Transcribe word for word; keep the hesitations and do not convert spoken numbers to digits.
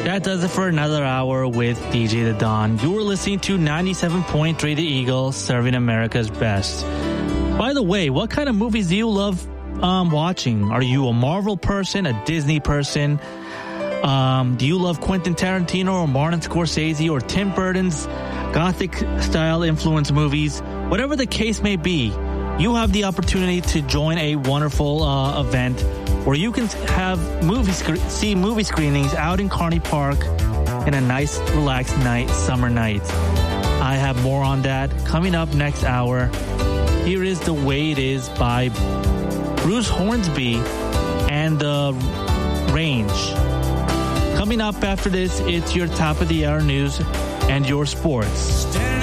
That does it for another hour with D J The Don. You were listening to ninety-seven point three The Eagle, serving America's best. By the way, what kind of movies do you love um, watching? Are you a Marvel person, a Disney person? Um, do you love Quentin Tarantino or Martin Scorsese or Tim Burton's Gothic-style influence movies? Whatever the case may be, you have the opportunity to join a wonderful uh, event where you can have movie sc- see movie screenings out in Kearney Park in a nice, relaxed night, summer night. I have more on that coming up next hour. Here is The Way It Is by Bruce Hornsby and The Range. Coming up after this, it's your top of the hour news and your sports.